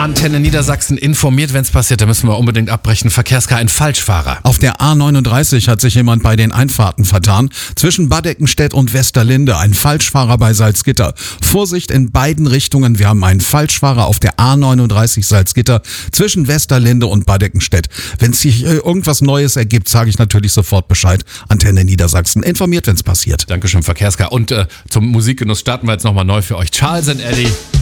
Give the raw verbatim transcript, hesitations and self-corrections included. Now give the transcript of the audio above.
Antenne Niedersachsen informiert, wenn es passiert, da müssen wir unbedingt abbrechen. Verkehrskar, ein Falschfahrer. Auf der A neununddreißig hat sich jemand bei den Einfahrten vertan. Zwischen Bad Eckenstedt und Westerlinde ein Falschfahrer bei Salzgitter. Vorsicht in beiden Richtungen, wir haben einen Falschfahrer auf der A neununddreißig Salzgitter zwischen Westerlinde und Bad Eckenstedt. Wenn sich äh, irgendwas Neues ergibt, sage ich natürlich sofort Bescheid. Antenne Niedersachsen informiert, wenn es passiert. Dankeschön, Verkehrskar. Und äh, zum Musikgenuss starten wir jetzt nochmal neu für euch. Charles and Eddie.